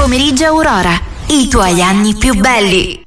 Pomeriggio Aurora, i tuoi anni più belli.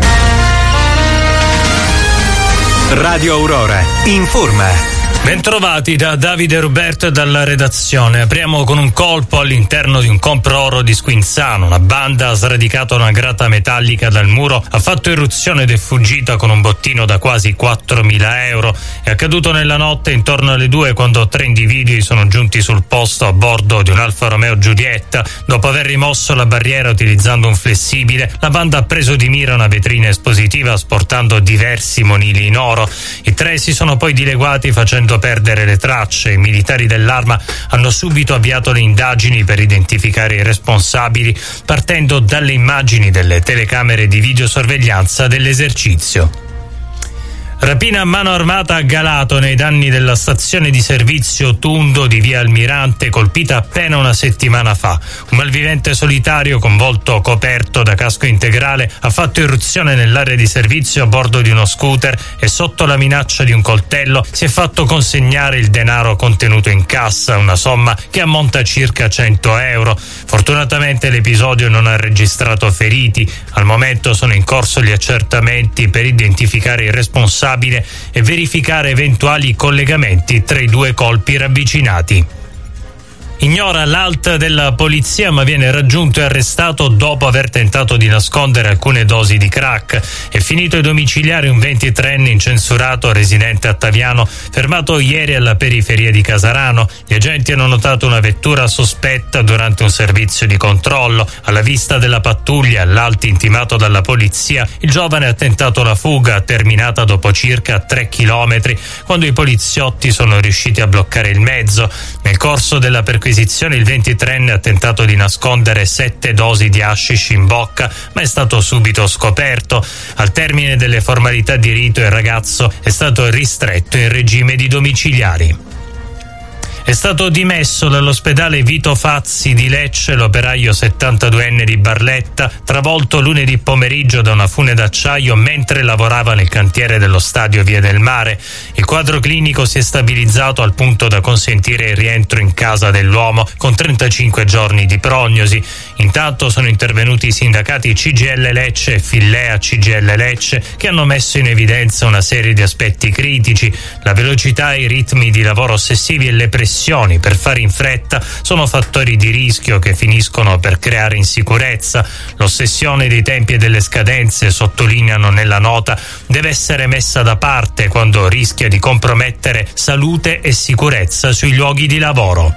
Radio Aurora informa. Bentrovati da Davide Roberto dalla redazione. Apriamo con un colpo all'interno di un compro oro di Squinzano. Una banda ha sradicato una grata metallica dal muro, ha fatto irruzione ed è fuggita con un bottino da quasi 4.000 euro. È accaduto nella notte intorno alle 2 quando 3 individui sono giunti sul posto a bordo di un Alfa Romeo Giulietta. Dopo aver rimosso la barriera utilizzando un flessibile, la banda ha preso di mira una vetrina espositiva sportando diversi monili in oro. I 3 si sono poi dileguati facendo perdere le tracce. I militari dell'Arma hanno subito avviato le indagini per identificare i responsabili, partendo dalle immagini delle telecamere di videosorveglianza dell'esercizio. Rapina a mano armata a Galato nei danni della stazione di servizio Tundo di via Almirante, colpita appena una settimana fa. Un malvivente solitario con volto coperto da casco integrale ha fatto irruzione nell'area di servizio a bordo di uno scooter e sotto la minaccia di un coltello si è fatto consegnare il denaro contenuto in cassa, una somma che ammonta a circa 100 euro. Fortunatamente l'episodio non ha registrato feriti. Al momento sono in corso gli accertamenti per identificare i responsabili e verificare eventuali collegamenti tra i due colpi ravvicinati. Ignora l'ALT della polizia ma viene raggiunto e arrestato dopo aver tentato di nascondere alcune dosi di crack. È finito ai domiciliari un 23enne incensurato residente a Taviano, fermato ieri alla periferia di Casarano. Gli agenti hanno notato una vettura sospetta durante un servizio di controllo. Alla vista della pattuglia, l'ALT intimato dalla polizia, il giovane ha tentato la fuga, terminata dopo circa 3 chilometri, quando i poliziotti sono riusciti a bloccare il mezzo. Nel corso della perquisizione il 23enne ha tentato di nascondere 7 dosi di hashish in bocca, ma è stato subito scoperto. Al termine delle formalità di rito il ragazzo è stato ristretto in regime di domiciliari. È stato dimesso dall'ospedale Vito Fazzi di Lecce l'operaio 72enne di Barletta, travolto lunedì pomeriggio da una fune d'acciaio mentre lavorava nel cantiere dello stadio Via del Mare. Il quadro clinico si è stabilizzato al punto da consentire il rientro in casa dell'uomo con 35 giorni di prognosi. Intanto sono intervenuti i sindacati CGIL Lecce e Fillea CGIL Lecce, che hanno messo in evidenza una serie di aspetti critici. La velocità, i ritmi di lavoro ossessivi e le pressioni per fare in fretta sono fattori di rischio che finiscono per creare insicurezza. L'ossessione dei tempi e delle scadenze, sottolineano nella nota, deve essere messa da parte quando rischia di compromettere salute e sicurezza sui luoghi di lavoro.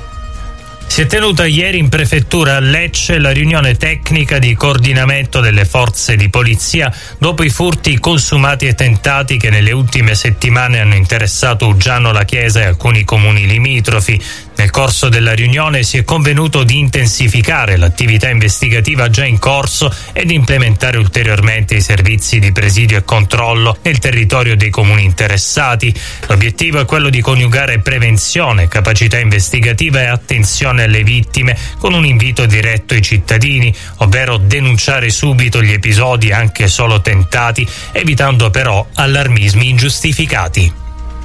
Si è tenuta ieri in prefettura a Lecce la riunione tecnica di coordinamento delle forze di polizia dopo i furti consumati e tentati che nelle ultime settimane hanno interessato Uggiano la Chiesa e alcuni comuni limitrofi. Nel corso della riunione si è convenuto di intensificare l'attività investigativa già in corso e di implementare ulteriormente i servizi di presidio e controllo nel territorio dei comuni interessati. L'obiettivo è quello di coniugare prevenzione, capacità investigativa e attenzione alle vittime, con un invito diretto ai cittadini, ovvero denunciare subito gli episodi anche solo tentati, evitando però allarmismi ingiustificati.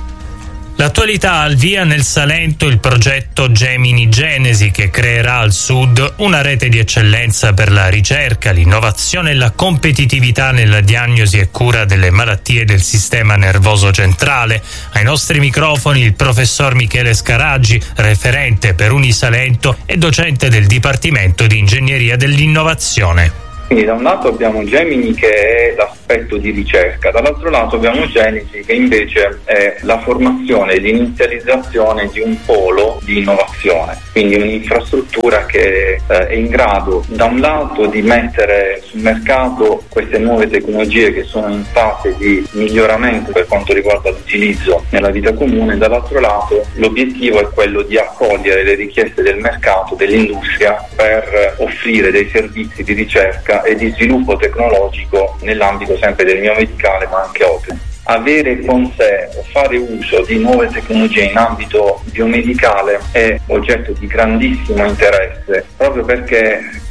L'attualità al via nel Salento il progetto Gemini Genesi, che creerà al sud una rete di eccellenza per la ricerca, l'innovazione e la competitività nella diagnosi e cura delle malattie del sistema nervoso centrale. Ai nostri microfoni il professor Michele Scaraggi, referente per Unisalento e docente del Dipartimento di Ingegneria dell'Innovazione. Quindi da un lato abbiamo Gemini, che è l'aspetto di ricerca, dall'altro lato abbiamo Genesi, che invece è la formazione e l'inizializzazione di un polo di innovazione, quindi un'infrastruttura che è in grado da un lato di mettere sul mercato queste nuove tecnologie che sono in fase di miglioramento per quanto riguarda l'utilizzo nella vita comune, dall'altro lato l'obiettivo è quello di accogliere le richieste del mercato, dell'industria, per offrire dei servizi di ricerca e di sviluppo tecnologico nell'ambito sempre del biomedicale ma anche oltre. Avere con sé o fare uso di nuove tecnologie in ambito biomedicale è oggetto di grandissimo interesse, proprio perché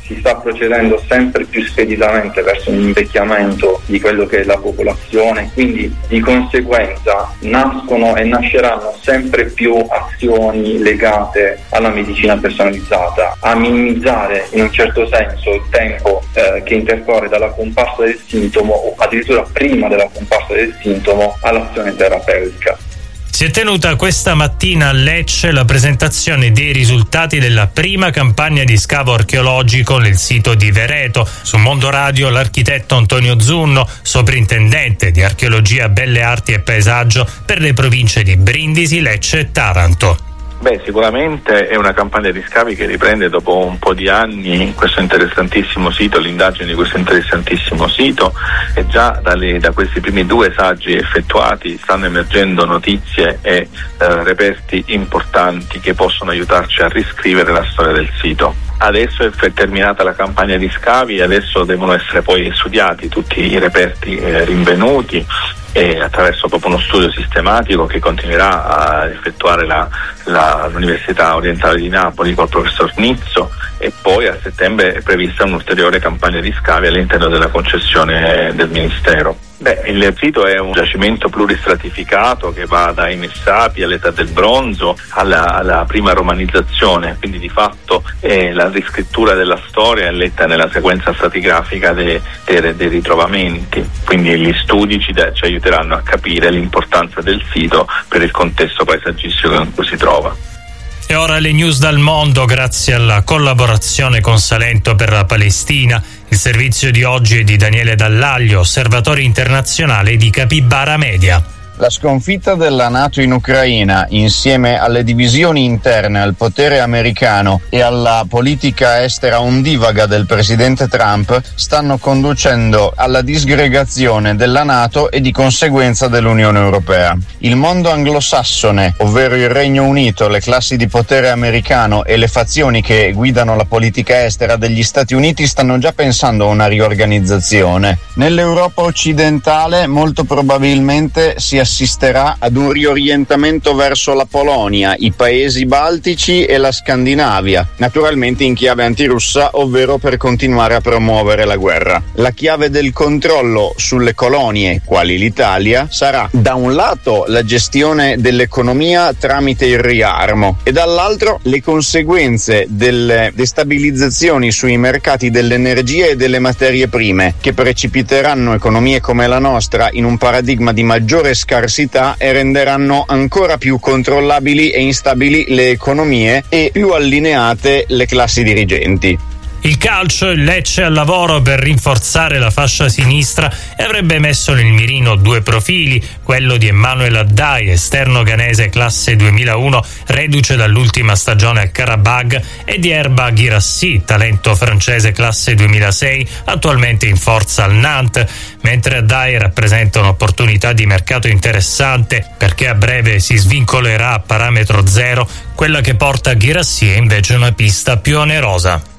si sta procedendo sempre più speditamente verso un invecchiamento di quello che è la popolazione, quindi di conseguenza nascono e nasceranno sempre più azioni legate alla medicina personalizzata, a minimizzare in un certo senso il tempo che intercorre dalla comparsa del sintomo o addirittura prima della comparsa del sintomo all'azione terapeutica. Si è tenuta questa mattina a Lecce la presentazione dei risultati della prima campagna di scavo archeologico nel sito di Vereto. Su Mondo Radio l'architetto Antonio Zunno, sovrintendente di archeologia, belle arti e paesaggio per le province di Brindisi, Lecce e Taranto. Sicuramente è una campagna di scavi che riprende dopo un po' di anni questo interessantissimo sito, l'indagine di questo interessantissimo sito, e già da questi primi 2 saggi effettuati stanno emergendo notizie e reperti importanti che possono aiutarci a riscrivere la storia del sito. Adesso è terminata la campagna di scavi, adesso devono essere poi studiati tutti i reperti rinvenuti e attraverso proprio uno studio sistematico che continuerà a effettuare l'Università Orientale di Napoli col professor Nizzo, e poi a settembre è prevista un'ulteriore campagna di scavi all'interno della concessione del Ministero. Il sito è un giacimento pluristratificato che va dai Messapi all'età del bronzo alla prima romanizzazione, quindi di fatto la riscrittura della storia è letta nella sequenza stratigrafica dei ritrovamenti, quindi gli studi ci aiuteranno a capire l'importanza del sito per il contesto paesaggistico in cui si trova. E ora le news dal mondo, grazie alla collaborazione con Salento per la Palestina. Il servizio di oggi è di Daniele Dallaglio, osservatore internazionale di Capibara Media. La sconfitta della NATO in Ucraina, insieme alle divisioni interne al potere americano e alla politica estera ondivaga del presidente Trump, stanno conducendo alla disgregazione della NATO e di conseguenza dell'Unione Europea. Il mondo anglosassone, ovvero il Regno Unito, le classi di potere americano e le fazioni che guidano la politica estera degli Stati Uniti stanno già pensando a una riorganizzazione. Nell'Europa occidentale molto probabilmente si assisterà ad un riorientamento verso la Polonia, i paesi baltici e la Scandinavia, naturalmente in chiave antirussa, ovvero per continuare a promuovere la guerra. La chiave del controllo sulle colonie, quali l'Italia, sarà da un lato la gestione dell'economia tramite il riarmo e dall'altro le conseguenze delle destabilizzazioni sui mercati dell'energia e delle materie prime, che precipiteranno economie come la nostra in un paradigma di maggiore scarsità e renderanno ancora più controllabili e instabili le economie e più allineate le classi dirigenti. Il calcio, il Lecce al lavoro per rinforzare la fascia sinistra e avrebbe messo nel mirino 2 profili, quello di Emanuele Addai, esterno ghanese classe 2001, reduce dall'ultima stagione al Karabag, e di Herba Guirassy, talento francese classe 2006, attualmente in forza al Nantes, mentre Addai rappresenta un'opportunità di mercato interessante perché a breve si svincolerà a parametro zero, quella che porta a Guirassy è invece una pista più onerosa.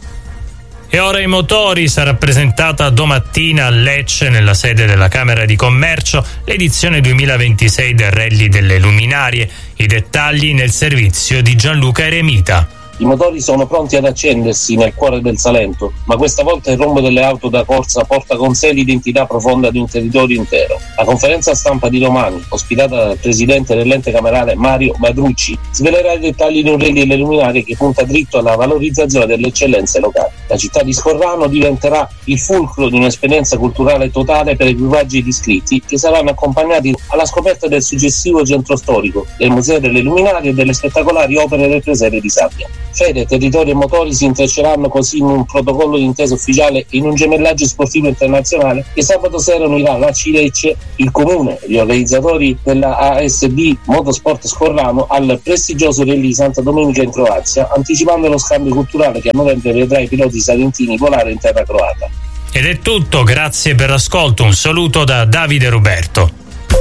E ora i motori, sarà presentata domattina a Lecce, nella sede della Camera di Commercio, l'edizione 2026 del Rally delle Luminarie. I dettagli nel servizio di Gianluca Eremita. I motori sono pronti ad accendersi nel cuore del Salento, ma questa volta il rombo delle auto da corsa porta con sé l'identità profonda di un territorio intero. La conferenza stampa di domani, ospitata dal presidente dell'ente camerale Mario Badrucci, svelerà i dettagli di un Rally delle Luminarie che punta dritto alla valorizzazione delle eccellenze locali. La città di Scorrano diventerà il fulcro di un'esperienza culturale totale per equipaggi di iscritti che saranno accompagnati alla scoperta del suggestivo centro storico, del Museo delle Luminarie e delle spettacolari opere del Presepe di Sabbia. Fede, territorio e motori si intrecceranno così in un protocollo d'intesa ufficiale e in un gemellaggio sportivo internazionale che sabato sera unirà la Cilecce, il comune e gli organizzatori della ASB Motorsport Scorrano al prestigioso Rally Santa Domenica in Croazia, anticipando lo scambio culturale che a novembre vedrà i piloti salentini volare in terra croata. Ed è tutto, grazie per l'ascolto, un saluto da Davide Roberto.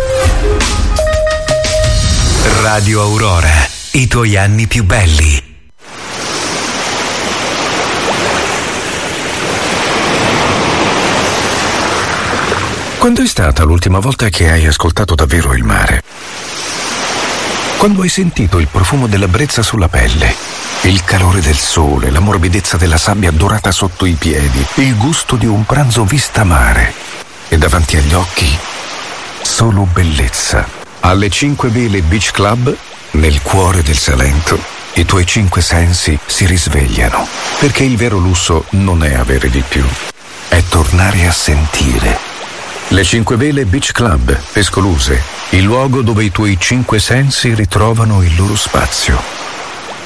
Radio Aurora, i tuoi anni più belli. Quando è stata l'ultima volta che hai ascoltato davvero il mare? Quando hai sentito il profumo della brezza sulla pelle, il calore del sole, la morbidezza della sabbia dorata sotto i piedi, il gusto di un pranzo vista mare e davanti agli occhi solo bellezza. Alle 5 Vele Beach Club, nel cuore del Salento, i tuoi 5 sensi si risvegliano, perché il vero lusso non è avere di più, è tornare a sentire. Le 5 Vele Beach Club, Pescoluse, il luogo dove i tuoi 5 sensi ritrovano il loro spazio.